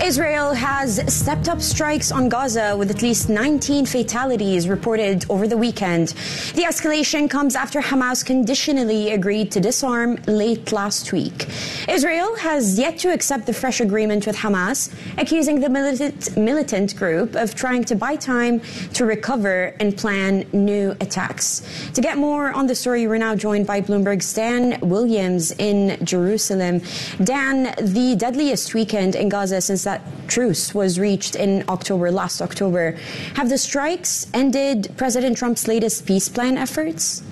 Israel has stepped up strikes on Gaza with at least 19 fatalities reported over the weekend. The escalation comes after Hamas conditionally agreed to disarm late last week. Israel has yet to accept the fresh agreement with Hamas, accusing the militant group of trying to buy time to recover and plan new attacks. To get more on the story, we're now joined by Bloomberg's Dan Williams in Jerusalem. Dan, the deadliest weekend in Gaza since that truce was reached in last October. Have the strikes ended President Trump's latest peace plan efforts?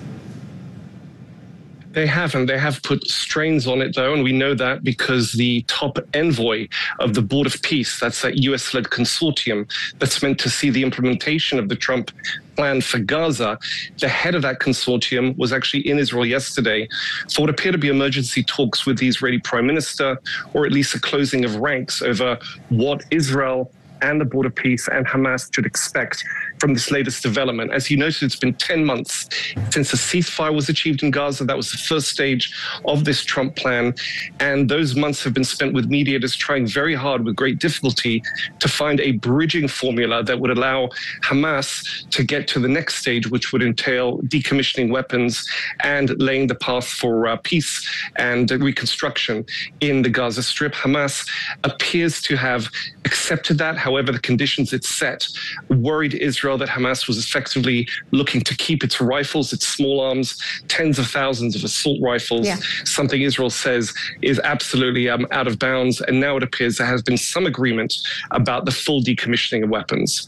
They haven't. They have put strains on it, though, and we know that because the top envoy of the Board of Peace, that's that US-led consortium that's meant to see the implementation of the Trump plan for Gaza, the head of that consortium was actually in Israel yesterday for what appear to be emergency talks with the Israeli Prime Minister, or at least a closing of ranks over what Israel and the Board of Peace and Hamas should expect from this latest development. As you noted, it's been 10 months since a ceasefire was achieved in Gaza. That was the first stage of this Trump plan. And those months have been spent with mediators trying very hard with great difficulty to find a bridging formula that would allow Hamas to get to the next stage, which would entail decommissioning weapons and laying the path for peace and reconstruction in the Gaza Strip. Hamas appears to have accepted that. However, the conditions it set worried Israel that Hamas was effectively looking to keep its rifles, its small arms, tens of thousands of assault rifles, something Israel says is absolutely out of bounds. And now it appears there has been some agreement about the full decommissioning of weapons.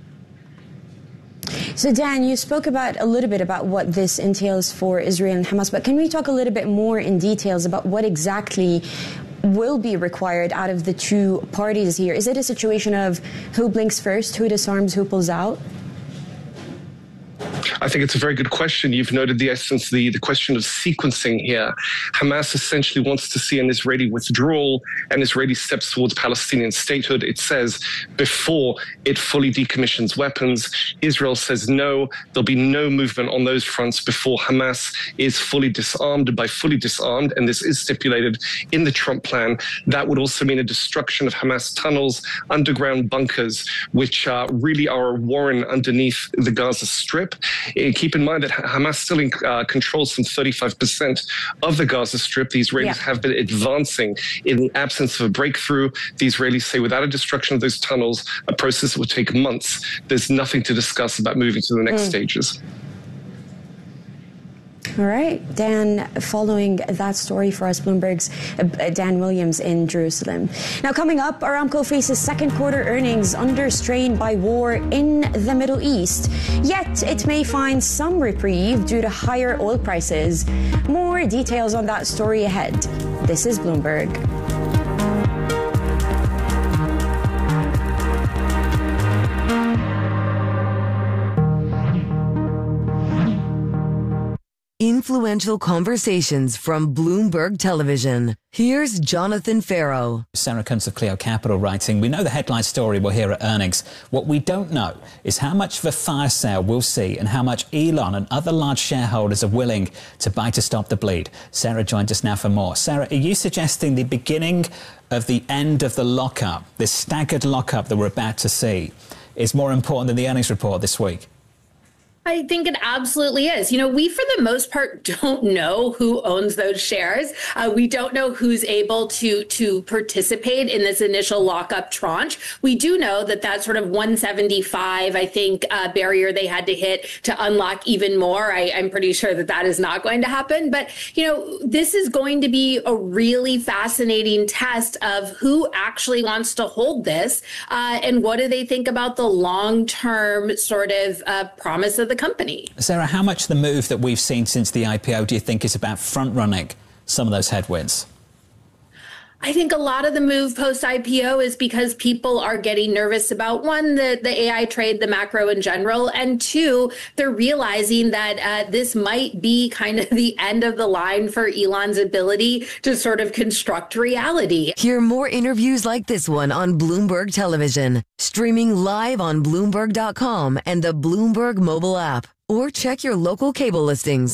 So, Dan, you spoke a little bit about what this entails for Israel and Hamas, but can we talk a little bit more in details about what exactly will be required out of the two parties here? Is it a situation of who blinks first, who disarms, who pulls out? I think it's a very good question. You've noted the essence, the question of sequencing here. Hamas essentially wants to see an Israeli withdrawal and Israeli steps towards Palestinian statehood, it says, before it fully decommissions weapons. Israel says no, there'll be no movement on those fronts before Hamas is fully disarmed. By fully disarmed, and this is stipulated in the Trump plan, that would also mean a destruction of Hamas tunnels, underground bunkers, which really are a warren underneath the Gaza Strip. Keep in mind that Hamas still controls some 35% of the Gaza Strip. The Israelis have been advancing in the absence of a breakthrough. The Israelis say without a destruction of those tunnels, a process that would take months, there's nothing to discuss about moving to the next stages. All right, Dan, following that story for us, Bloomberg's Dan Williams in Jerusalem. Now, coming up, Aramco faces second quarter earnings under strain by war in the Middle East. Yet, it may find some reprieve due to higher oil prices. More details on that story ahead. This is Bloomberg. Influential conversations from Bloomberg Television. Here's Jonathan Farrow. Sarah Kuntz of Clio Capital writing, we know the headline story we'll hear at earnings. What we don't know is how much of a fire sale we'll see and how much Elon and other large shareholders are willing to buy to stop the bleed. Sarah joins us now for more. Sarah, are you suggesting the beginning of the end of the lockup, this staggered lockup that we're about to see, is more important than the earnings report this week? I think it absolutely is. You know, we, for the most part, don't know who owns those shares. We don't know who's able to participate in this initial lockup tranche. We do know that that sort of 175, I think, barrier they had to hit to unlock even more. I'm pretty sure that that is not going to happen. But, you know, this is going to be a really fascinating test of who actually wants to hold this and what do they think about the long-term sort of promise of the company. Sarah, how much the move that we've seen since the IPO do you think is about front-running some of those headwinds? I think a lot of the move post-IPO is because people are getting nervous about, one, the AI trade, the macro in general, and two, they're realizing that this might be kind of the end of the line for Elon's ability to sort of construct reality. Hear more interviews like this one on Bloomberg Television, streaming live on Bloomberg.com and the Bloomberg mobile app, or check your local cable listings.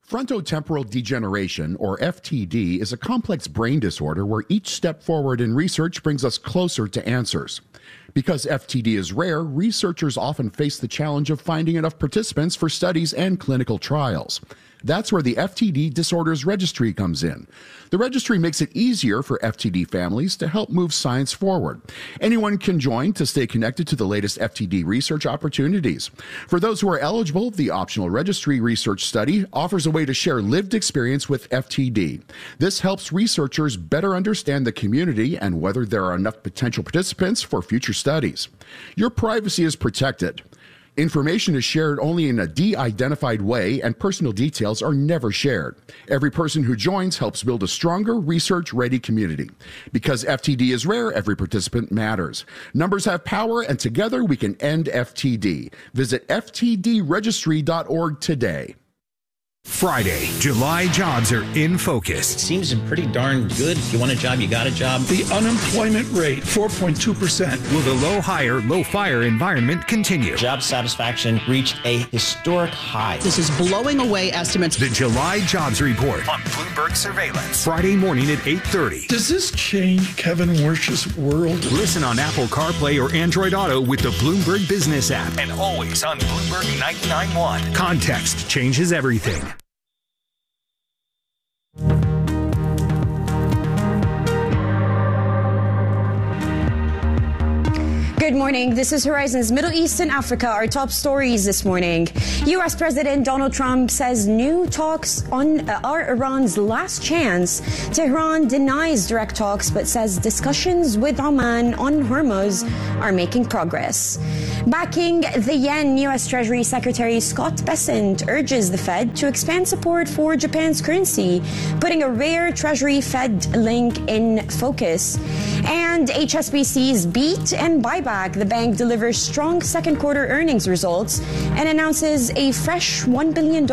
Frontotemporal degeneration, or FTD, is a complex brain disorder where each step forward in research brings us closer to answers. Because FTD is rare, researchers often face the challenge of finding enough participants for studies and clinical trials. That's where the FTD Disorders Registry comes in. The registry makes it easier for FTD families to help move science forward. Anyone can join to stay connected to the latest FTD research opportunities. For those who are eligible, the optional registry research study offers a way to share lived experience with FTD. This helps researchers better understand the community and whether there are enough potential participants for future studies. Your privacy is protected. Information is shared only in a de-identified way, and personal details are never shared. Every person who joins helps build a stronger, research-ready community. Because FTD is rare, every participant matters. Numbers have power, and together we can end FTD. Visit ftdregistry.org today. Friday, July jobs are in focus. Seems pretty darn good. If you want a job, you got a job. The unemployment rate, 4.2%. Will the low hire, low fire environment continue? Job satisfaction reached a historic high. This is blowing away estimates. The July Jobs Report on Bloomberg Surveillance. Friday morning at 8:30. Does this change Kevin Wersch's world? Listen on Apple CarPlay or Android Auto with the Bloomberg Business app. And always on Bloomberg 99.1. Context changes everything. Good morning. This is Horizon's Middle East and Africa. Our top stories this morning. U.S. President Donald Trump says new talks are Iran's last chance. Tehran denies direct talks but says discussions with Oman on Hormuz are making progress. Backing the yen, U.S. Treasury Secretary Scott Bessent urges the Fed to expand support for Japan's currency, putting a rare Treasury-Fed link in focus. And HSBC's beat and buyback. The bank delivers strong second quarter earnings results and announces a fresh $1 billion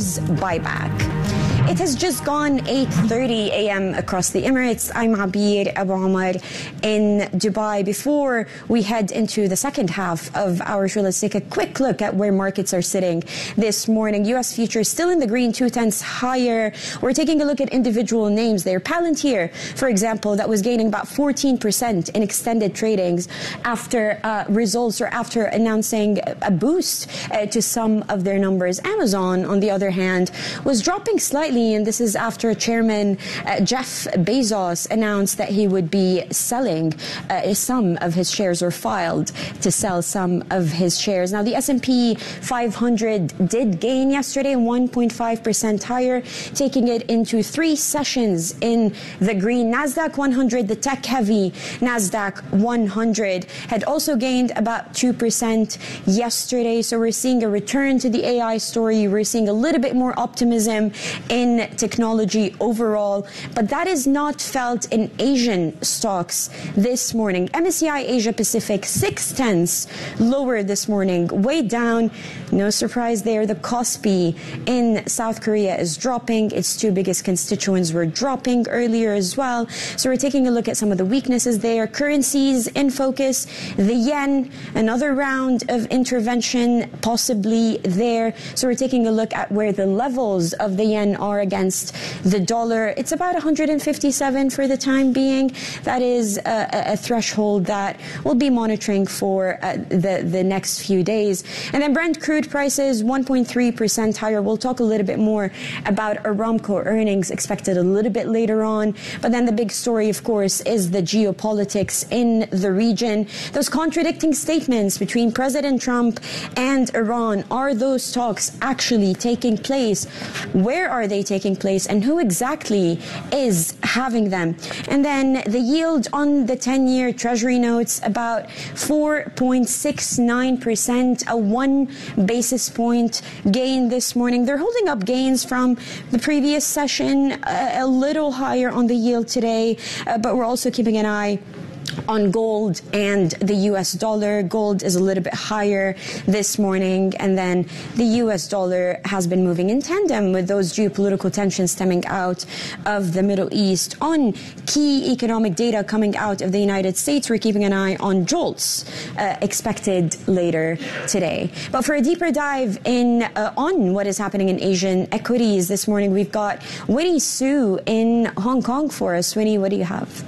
buyback. It has just gone 8:30 a.m. across the Emirates. I'm Abir Abu Omar in Dubai. Before we head into the second half of our show, let's take a quick look at where markets are sitting this morning. U.S. futures still in the green, 0.2 higher. We're taking a look at individual names there. Palantir, for example, that was gaining about 14% in extended tradings after results or after announcing a boost to some of their numbers. Amazon, on the other hand, was dropping slightly, and this is after Chairman Jeff Bezos announced that he would be selling some of his shares, or filed to sell some of his shares. Now, the S&P 500 did gain yesterday, 1.5% higher, taking it into 3 sessions in the green. NASDAQ 100, the tech-heavy NASDAQ 100, had also gained about 2% yesterday. So we're seeing a return to the AI story. We're seeing a little bit more optimism in technology overall, but that is not felt in Asian stocks this morning. MSCI Asia Pacific 0.6 lower this morning, way down. No surprise there. The Kospi in South Korea is dropping. Its 2 biggest constituents were dropping earlier as well. So we're taking a look at some of the weaknesses there. Currencies in focus. The yen, another round of intervention possibly there. So we're taking a look at where the levels of the yen are against the dollar. It's about 157 for the time being. That is a threshold that we'll be monitoring for the next few days. And then Brent crude prices 1.3% higher. We'll talk a little bit more about Aramco earnings expected a little bit later on. But then the big story, of course, is the geopolitics in the region. Those contradicting statements between President Trump and Iran. Are those talks actually taking place? Where are they taking place, and who exactly is having them? And then the yield on the 10-year Treasury notes about 4.69%, a 1 basis point gain this morning. They're holding up gains from the previous session, a little higher on the yield today, but we're also keeping an eye on gold and the U.S. dollar. Gold is a little bit higher this morning, and then the U.S. dollar has been moving in tandem with those geopolitical tensions stemming out of the Middle East. On key economic data coming out of the United States, we're keeping an eye on JOLTS expected later today. But for a deeper dive on what is happening in Asian equities this morning, we've got Winnie Su in Hong Kong for us. Winnie, what do you have?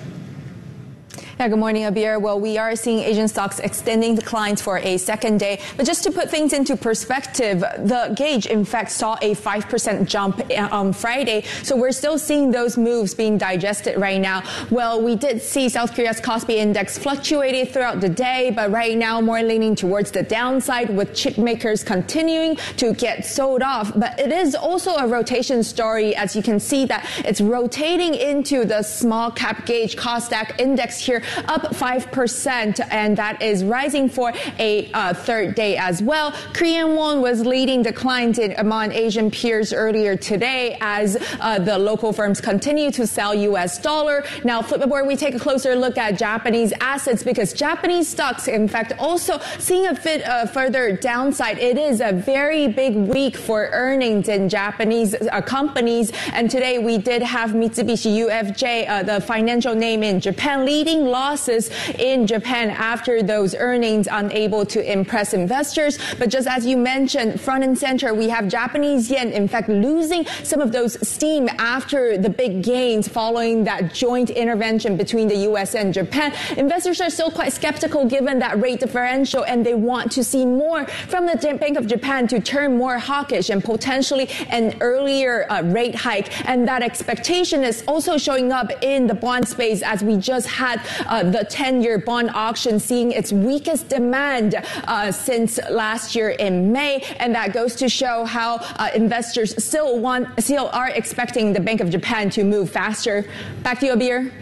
Yeah, good morning, Abir. Well, we are seeing Asian stocks extending declines for a second day. But just to put things into perspective, the gauge, in fact, saw a 5% jump on Friday. So we're still seeing those moves being digested right now. Well, we did see South Korea's Kospi index fluctuated throughout the day, but right now more leaning towards the downside, with chip makers continuing to get sold off. But it is also a rotation story, as you can see that it's rotating into the small cap gauge Kosdaq index here, up 5%, and that is rising for a third day as well. Korean won was leading declines among Asian peers earlier today as the local firms continue to sell U.S. dollar. Now, flip board, we take a closer look at Japanese assets, because Japanese stocks, in fact, also seeing a bit further downside. It is a very big week for earnings in Japanese companies, and today we did have Mitsubishi UFJ, the financial name in Japan, leading losses in Japan after those earnings, unable to impress investors. But just as you mentioned, front and center, we have Japanese yen, in fact, losing some of those steam after the big gains following that joint intervention between the U.S. and Japan. Investors are still quite skeptical given that rate differential, and they want to see more from the Bank of Japan to turn more hawkish and potentially an earlier rate hike. And that expectation is also showing up in the bond space, as we just had the 10-year bond auction seeing its weakest demand since last year in May. And that goes to show how investors still are expecting the Bank of Japan to move faster. Back to you, Abir.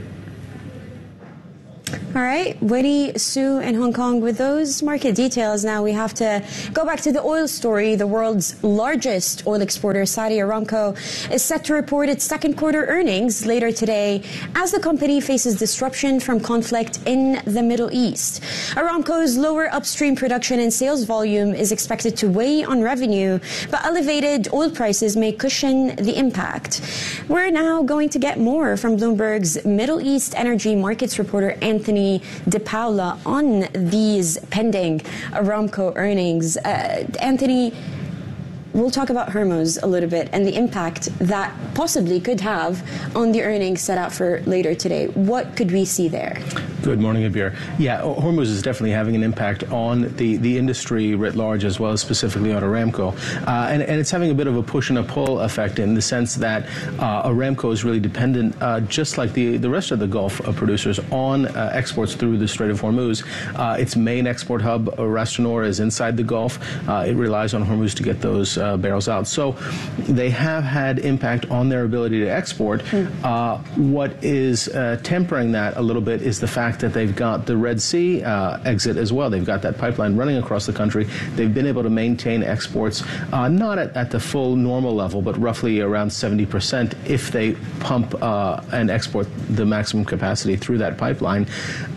All right, Winnie Su in Hong Kong with those market details. Now we have to go back to the oil story. The world's largest oil exporter, Saudi Aramco, is set to report its second quarter earnings later today as the company faces disruption from conflict in the Middle East. Aramco's lower upstream production and sales volume is expected to weigh on revenue, but elevated oil prices may cushion the impact. We're now going to get more from Bloomberg's Middle East energy markets reporter, Anthony De Paula, on these pending Aramco earnings. Anthony, we'll talk about Hormuz a little bit and the impact that possibly could have on the earnings set out for later today. What could we see there? Good morning, Abir. Yeah, Hormuz is definitely having an impact on the industry writ large, as well as specifically on Aramco. And it's having a bit of a push and a pull effect, in the sense that Aramco is really dependent, just like the rest of the Gulf producers, on exports through the Strait of Hormuz. Its main export hub, Ras Tanura, is inside the Gulf. It relies on Hormuz to get those barrels out. So they have had impact on their ability to export. What is tempering that a little bit is the fact that they've got the Red Sea exit as well. They've got that pipeline running across the country. They've been able to maintain exports, not at the full normal level, but roughly around 70% if they pump and export the maximum capacity through that pipeline.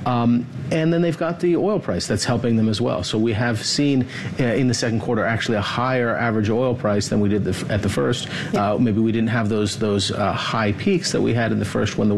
And then they've got the oil price that's helping them as well. So we have seen in the second quarter actually a higher average oil price than we did at the first. Maybe we didn't have those high peaks that we had in the first quarter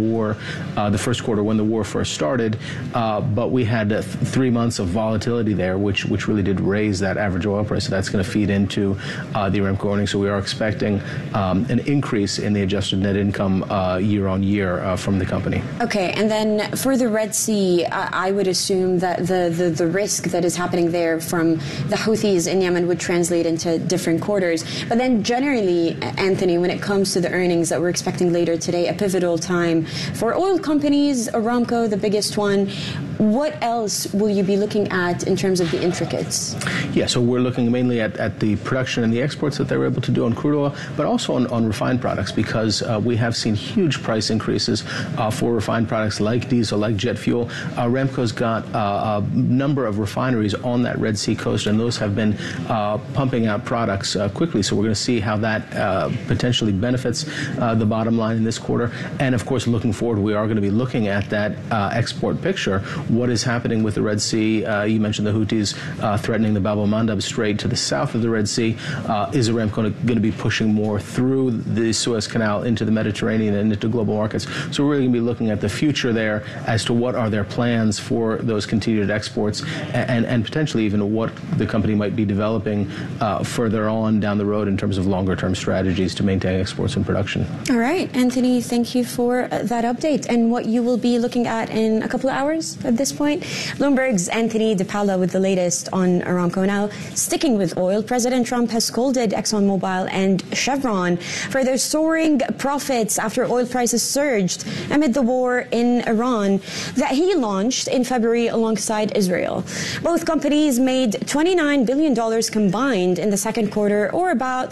when the war first started. But we had 3 months of volatility there, which really did raise that average oil price. So that's going to feed into the Aramco earnings. So we are expecting an increase in the adjusted net income year on year from the company. Okay, and then for the Red Sea, I would assume that the risk that is happening there from the Houthis in Yemen would translate into different quarters. But then generally, Anthony, when it comes to the earnings that we're expecting later today, a pivotal time for oil companies, Aramco, the biggest one, what else will you be looking at in terms of the intricates? Yeah, so we're looking mainly at the production and the exports that they're able to do on crude oil, but also on refined products, because we have seen huge price increases for refined products like diesel, like jet fuel. Aramco's got a number of refineries on that Red Sea coast, and those have been pumping out products quickly. So we're going to see how that potentially benefits the bottom line in this quarter. And of course, looking forward, we are going to be looking at that export picture. What is happening with the Red Sea? You mentioned the Houthis threatening the Bab el-Mandeb Strait to the south of the Red Sea. Is Aramco going to be pushing more through the Suez Canal into the Mediterranean and into global markets? So we're really going to be looking at the future there as to what are their plans for those continued exports, and potentially even what the company might be developing further on down the road in terms of longer-term strategies to maintain exports and production. All right, Anthony, thank you for that update. And what you will be looking at in a couple of hours at this point? Bloomberg's Anthony DePaola with the latest on Aramco. Now, sticking with oil, President Trump has scolded ExxonMobil and Chevron for their soaring profits after oil prices surged amid the war in Iran that he launched in February alongside Israel. Both companies made $29 billion combined in the second quarter, or about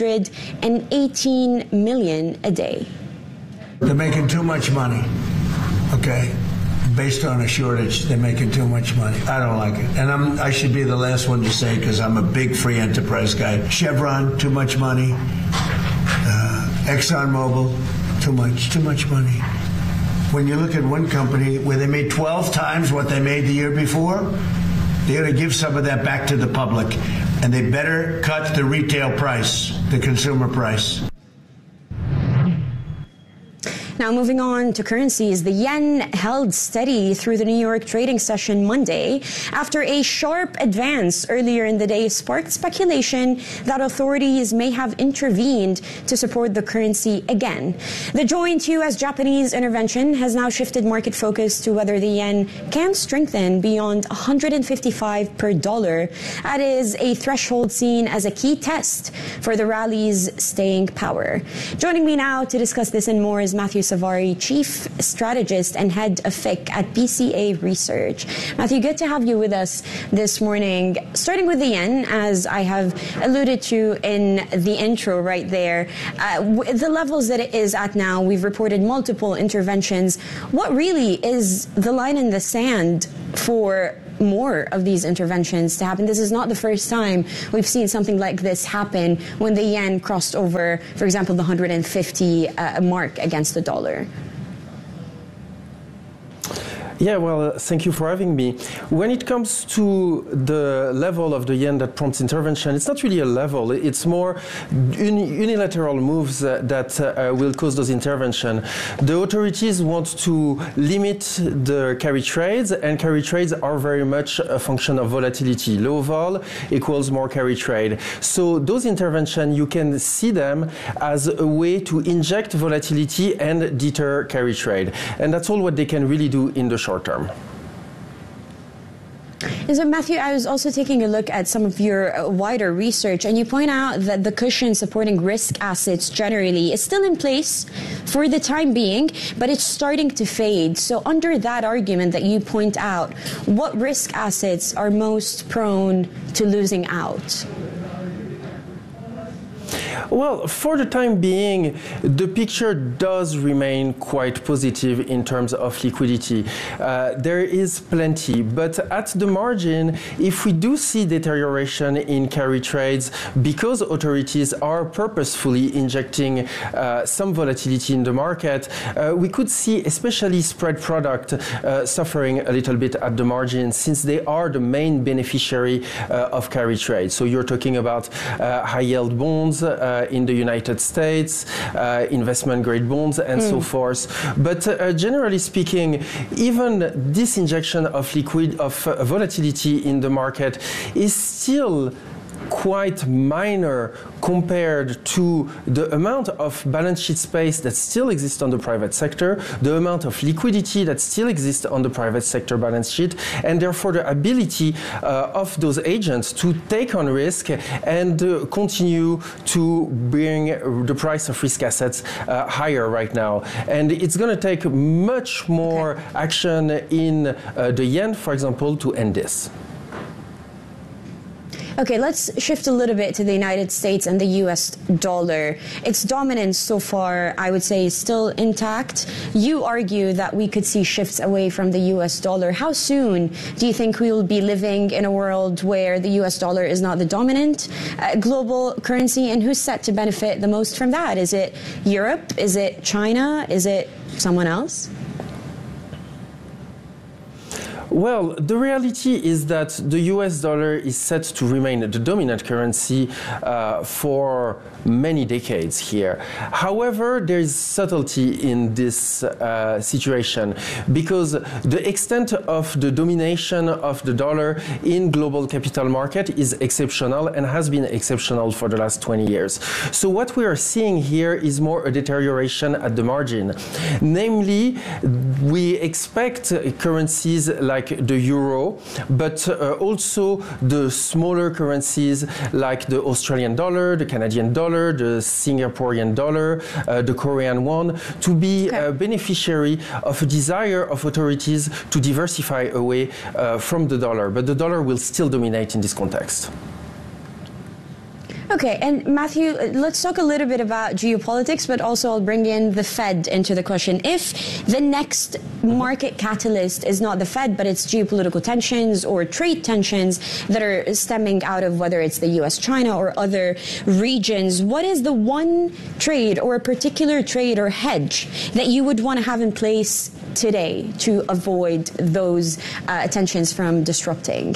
$318 million a day. They're making too much money, okay? Based on a shortage, they're making too much money. I don't like it. And I should be the last one to say, because I'm a big free enterprise guy. Chevron, too much money. ExxonMobil, too much money. When you look at one company where they made 12 times what they made the year before, they got to give some of that back to the public. And they better cut the retail price, the consumer price. Now, moving on to currencies, the yen held steady through the New York trading session Monday after a sharp advance earlier in the day sparked speculation that authorities may have intervened to support the currency again. The joint U.S.-Japanese intervention has now shifted market focus to whether the yen can strengthen beyond 155 per dollar. That is a threshold seen as a key test for the rally's staying power. Joining me now to discuss this and more is Matthew Savari, Chief Strategist and Head of FIC at BCA Research. Matthew, good to have you with us this morning. Starting with the yen, as I have alluded to in the intro right there, the levels that it is at now, we've reported multiple interventions. What really is the line in the sand for more of these interventions to happen? This is not the first time we've seen something like this happen when the yen crossed over, for example, the 150 mark against the dollar. Yeah, well, thank you for having me. When it comes to the level of the yen that prompts intervention, it's not really a level. It's more unilateral moves that will cause those interventions. The authorities want to limit the carry trades, and carry trades are very much a function of volatility. Low vol equals more carry trade. So those interventions, you can see them as a way to inject volatility and deter carry trade. And that's all what they can really do in the short term. And so, Matthew, I was also taking a look at some of your wider research, and you point out that the cushion supporting risk assets generally is still in place for the time being, but it's starting to fade. So under that argument that you point out, what risk assets are most prone to losing out? Well, for the time being, the picture does remain quite positive in terms of liquidity. There is plenty, but at the margin, if we do see deterioration in carry trades because authorities are purposefully injecting some volatility in the market, we could see especially spread product suffering a little bit at the margin, since they are the main beneficiary of carry trade. So you're talking about high-yield bonds in the United States, investment-grade bonds, and so forth. But generally speaking, even this injection of volatility in the market is still quite minor compared to the amount of balance sheet space that still exists on the private sector, the amount of liquidity that still exists on the private sector balance sheet, and therefore the ability of those agents to take on risk and continue to bring the price of risk assets higher right now. And it's going to take much more action in the yen, for example, to end this. Okay, let's shift a little bit to the United States and the US dollar. Its dominance so far, I would say, is still intact. You argue that we could see shifts away from the US dollar. How soon do you think we will be living in a world where the US dollar is not the dominant global currency, and who's set to benefit the most from that? Is it Europe? Is it China? Is it someone else? Well, the reality is that the US dollar is set to remain the dominant currency for many decades here. However, there is subtlety in this situation, because the extent of the domination of the dollar in global capital market is exceptional and has been exceptional for the last 20 years. So what we are seeing here is more a deterioration at the margin. Namely, we expect currencies like the euro, but also the smaller currencies like the Australian dollar, the Canadian dollar, the Singaporean dollar, the Korean won, to be a beneficiary of a desire of authorities to diversify away from the dollar. But the dollar will still dominate in this context. Okay, and Matthew, let's talk a little bit about geopolitics, but also I'll bring in the Fed into the question. If the next market catalyst is not the Fed, but it's geopolitical tensions or trade tensions that are stemming out of whether it's the US, China, or other regions, what is the one trade or a particular trade or hedge that you would want to have in place today to avoid those tensions from disrupting?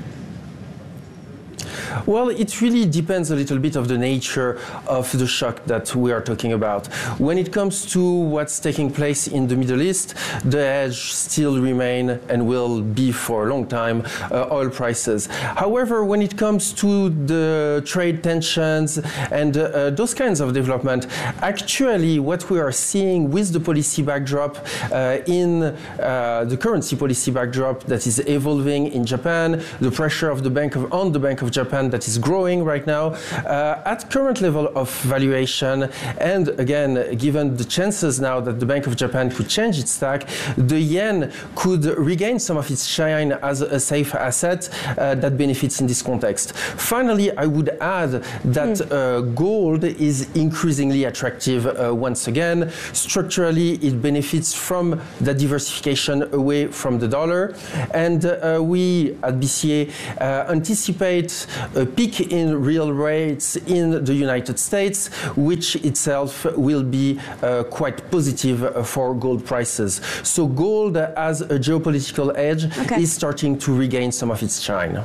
Well, it really depends a little bit of the nature of the shock that we are talking about. When it comes to what's taking place in the Middle East, the hedge still remain and will be for a long time oil prices. However, when it comes to the trade tensions and those kinds of development, actually what we are seeing with the policy backdrop in the currency policy backdrop that is evolving in Japan, the pressure of the Bank of Japan that is growing right now at current level of valuation, and again, given the chances now that the Bank of Japan could change its tack, the yen could regain some of its shine as a safe asset that benefits in this context. Finally, I would add that gold is increasingly attractive once again. Structurally, it benefits from the diversification away from the dollar, and we at BCA anticipate a peak in real rates in the United States, which itself will be quite positive for gold prices. So gold as a geopolitical edge is starting to regain some of its shine.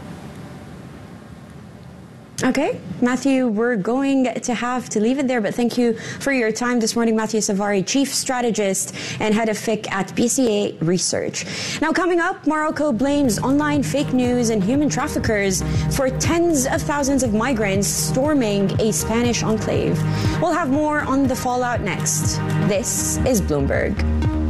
Okay, Matthew, we're going to have to leave it there, but thank you for your time this morning, Matthew Savary, Chief Strategist and Head of FIC at BCA Research. Now, coming up, Morocco blames online fake news and human traffickers for tens of thousands of migrants storming a Spanish enclave. We'll have more on the fallout next. This is Bloomberg.